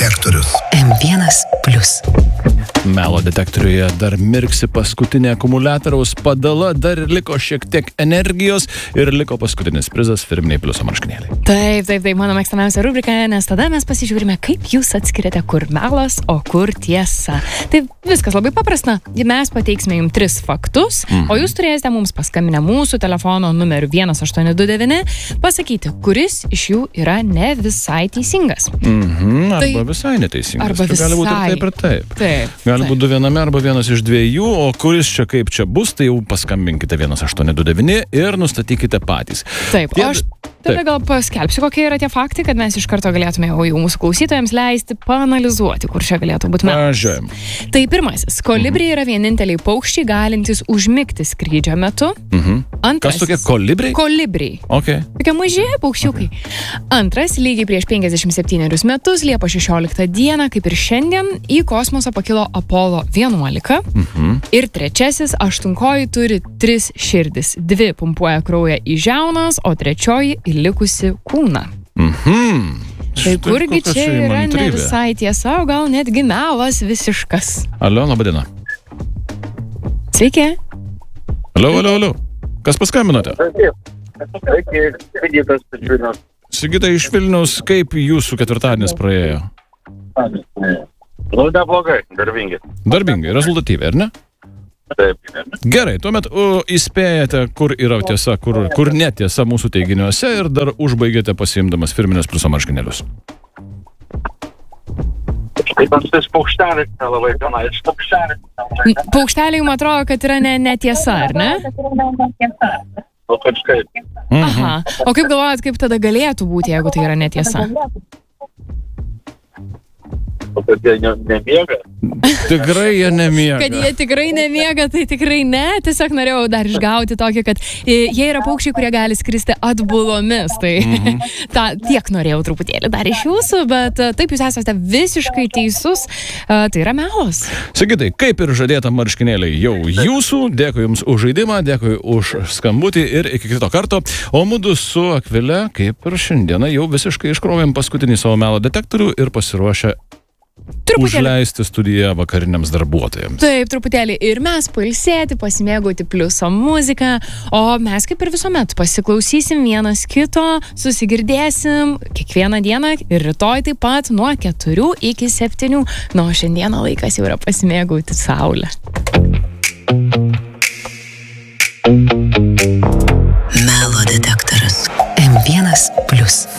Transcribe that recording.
detektorius. M1+. Melo detektoriuje dar mirksi paskutinė akumuliatoriaus padala, dar liko šiek tiek energijos ir liko paskutinis prizas firminiai pliuso marškinėliai. Taip, mano mėgstamiausia rubrika, nes tada mes pasižiūrime, kaip jūs atskiriate, kur melas, o kur tiesa. Tai viskas labai paprasta. Mes pateiksime jums 3 faktus, o jūs turėsite mums paskambinę mūsų telefono numeriu 1829 pasakyti, kuris iš jų yra ne visai teisingas. Arba visai neteisingas. Arba visai. Gali būti ir taip ir taip. Taip. Gali būti 2 viename arba 1 iš 2, o kuris čia kaip čia bus, tai jau paskambinkite 1829 ir nustatykite patys. Taip, o aš tada gal paskelbsiu, kokie yra tie faktai, kad mes iš karto galėtume jau mūsų klausytojams leisti paanalizuoti, kur čia galėtų būti melas. Važiuojam. Tai pirmasis, kolibriai yra vieninteliai paukščiai galintys užmigti skrydžio metu. Kas tokie kolibriai? Kolibriai. Okay. Tokie maži paukščiukai. Antras, lygiai prieš 57 metus, Liepos 16 dieną, kaip ir šiandien, į kosmosą pakilo Apollo 11. Ir trečiasis, aštunkoji turi 3 širdis. 2 pumpuoja kraują į žiaunas, o trečioji į likusi kūną. Tai kurgi čia yra ne visai tiesa, o gal netgi melas visiškas. Alio, laba diena. Sveiki. Alio. Kas paskambinote? Sveiki, Sigitas iš Vilniaus. Sigita iš Vilniaus, kaip jūsų ketvirtadienis praėjo? Neblogai, darbingi. Darbingai, rezultatyviai, ar ne? Taip. Gerai, tuomet įspėjate, kur yra tiesa, kur netiesa mūsų teiginiuose ir dar užbaigėte pasiimdamas firminės pliuso marškinėlius. Kaip tas paukštelis nelabai tenais. Paukšteliai jums atrodo, kad yra netiesa, ar ne? O kažkaip. Aha. O kaip galvojat, kaip tada galėtų būti, jeigu tai yra netiesa? O kad jie nemiega? Tikrai jie nemiega. Kad jie tikrai nemiega, tai tikrai ne. Tiesiog norėjau dar išgauti tokį, kad jie yra paukščiai, kurie gali skristi atbulomis. Tai tiek norėjau truputėlį dar iš jūsų, bet taip jūs esate visiškai teisus. Tai yra melas. Sigitai, kaip ir žadėta marškinėliai jau jūsų. Dėkui jums už žaidimą, dėkui už skambutį ir iki kito karto. O mudu su Akvile, kaip ir šiandieną, jau visiškai iškrovėm paskutinį savo melo detektorių ir pasiruošę užleisti studiją vakariniams darbuotojams. Taip, truputėlį ir mes pailsėti, pasimėgauti pliuso muziką, o mes kaip ir visuomet pasiklausysim vienas kito, susigirdėsim kiekvieną dieną ir rytoj taip pat nuo 4 iki 7. O šiandieną laikas jau yra pasimėgauti saulę. Melo detektorius. M1+.